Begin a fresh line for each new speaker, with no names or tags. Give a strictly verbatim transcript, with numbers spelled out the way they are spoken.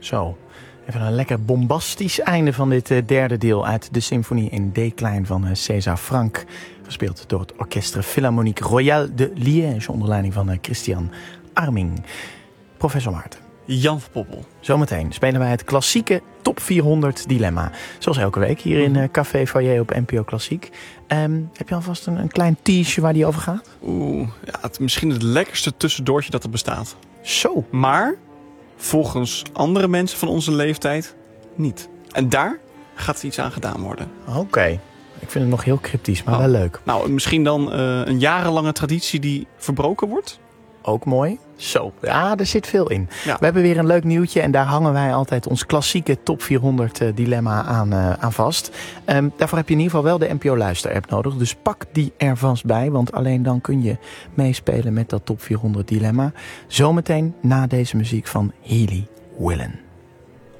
Zo, even een lekker bombastisch einde van dit uh, derde deel uit de symfonie in D-klein van uh, César Franck. Gespeeld door het Orchestre Philharmonique Royal de Liège onder leiding van uh, Christian Arming. Professor Maarten.
Jan van Poppel.
Zometeen spelen wij het klassieke Top vierhonderd dilemma. Zoals elke week hier in uh, Café Foyer op N P O Klassiek. Um, heb je alvast een, een klein teasje waar die over gaat?
Oeh, ja, het, misschien het lekkerste tussendoortje dat er bestaat.
Zo.
Maar volgens andere mensen van onze leeftijd niet. En daar gaat iets aan gedaan worden.
Oké. Okay. Ik vind het nog heel cryptisch, maar
oh.
wel leuk.
Nou, misschien dan uh, een jarenlange traditie die verbroken wordt?
Ook mooi. Zo, ja, er zit veel in.
Ja.
We hebben weer een leuk nieuwtje en daar hangen wij altijd ons klassieke top vierhonderd uh, dilemma aan, uh, aan vast. Um, daarvoor heb je in ieder geval wel de N P O Luister app nodig. Dus pak die er vast bij, want alleen dan kun je meespelen met dat top vierhonderd dilemma. Zometeen na deze muziek van Healy Willen.